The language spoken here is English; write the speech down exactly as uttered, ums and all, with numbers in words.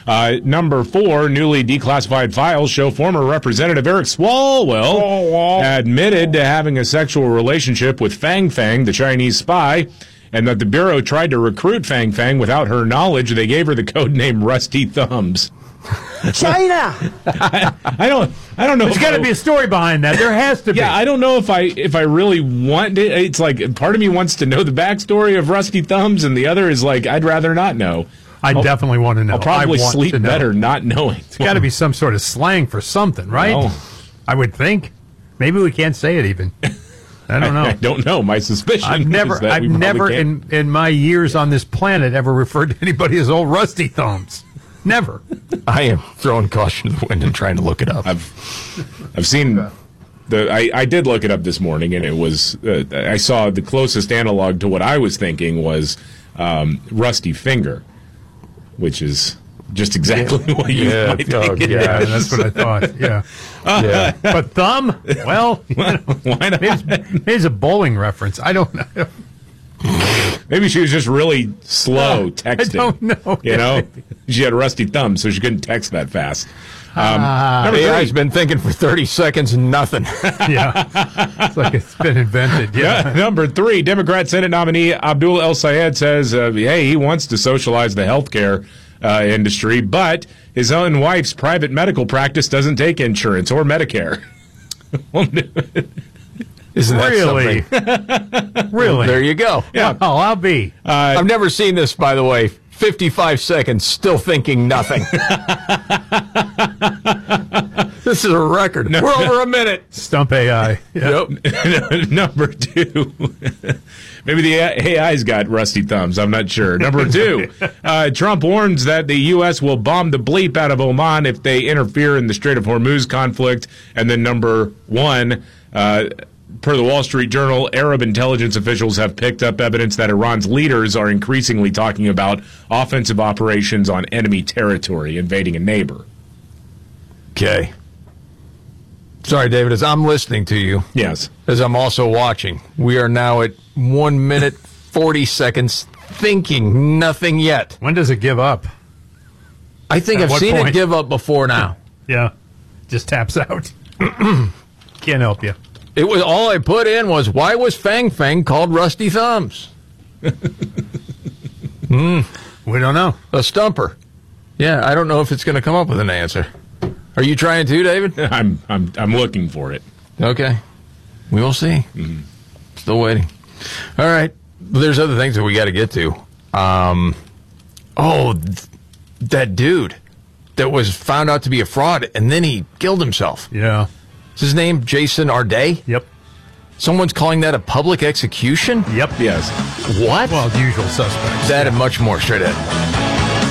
Uh, number four, newly declassified files show former Representative Eric Swalwell Oh, admitted to having a sexual relationship with Fang Fang, the Chinese spy, and that the Bureau tried to recruit Fang Fang without her knowledge. They gave her the code name Rusty Thumbs. China. I, I don't. I don't know. There's got to be a story behind that. There has to be. Yeah, I don't know if I if I really want it. It's like part of me wants to know the backstory of Rusty Thumbs, and the other is like I'd rather not know. I I'll, definitely want to know. I'll probably I want sleep to know. better not knowing. It's got to be some sort of slang for something, right? No. I would think. Maybe we can't say it even. I don't know. I, I don't know. My suspicion. I've never, is that I've we probably never can't. in in my years on this planet ever referred to anybody as old Rusty Thumbs. Never. I am throwing caution to the wind and trying to look it up. I've I've seen the. I, I did look it up this morning, and it was. Uh, I saw the closest analog to what I was thinking was um, Rusty Finger, which is just exactly what you Yeah, might oh, think it Yeah, is. that's what I thought. Yeah. Yeah. But thumb? Well, you know, Why not? maybe it's, maybe it's a bowling reference. I don't know. Maybe she was just really slow texting. I don't know. You know, she had rusty thumbs, so she couldn't text that fast. Um, Ah. number A I's three. been thinking for thirty seconds, nothing. Yeah. It's like it's been invented. Yeah. Yeah, number three, Democrat Senate nominee Abdul El Sayed says, uh, hey, he wants to socialize the healthcare uh, industry, but his own wife's private medical practice doesn't take insurance or Medicare. Isn't that Really? something? Really? There you go. Yeah. Oh, I'll be. I've never seen this, by the way. fifty-five seconds, still thinking nothing. This is a record. No, We're no. over a minute. Stump A I. Yeah. Yep. Number two, maybe the A I's got rusty thumbs. I'm not sure. Number two, uh, Trump warns that the U S will bomb the bleep out of Oman if they interfere in the Strait of Hormuz conflict. And then number one, uh, per the Wall Street Journal, Arab intelligence officials have picked up evidence that Iran's leaders are increasingly talking about offensive operations on enemy territory, invading a neighbor. Okay. Sorry, David, as I'm listening to you, Yes. as I'm also watching, we are now at one minute, forty seconds, thinking nothing yet. When does it give up? I think At I've what seen point? it give up before now. Yeah. Just taps out. Can't help you. It was all I put in was, why was Fang Fang called Rusty Thumbs? We don't know. A stumper. Yeah, I don't know if it's going to come up with an answer. Are you trying to, David? I'm I'm I'm looking for it. Okay. We will see. Mm-hmm. Still waiting. All right. There's other things that we got to get to. Um, oh, th- that dude that was found out to be a fraud, and then he killed himself. Yeah. Is his name Jason Arday? Yep. Someone's calling that a public execution? Yep. Yes. What? Well, the usual suspects. That and much more straight ahead.